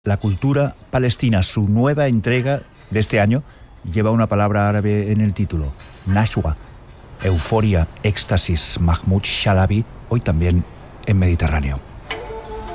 La cultura palestina, su nueva entrega de este año, lleva una palabra árabe en el título: Nashwa, euforia, éxtasis. Mahmoud Shalabi, hoy también en Mediterráneo.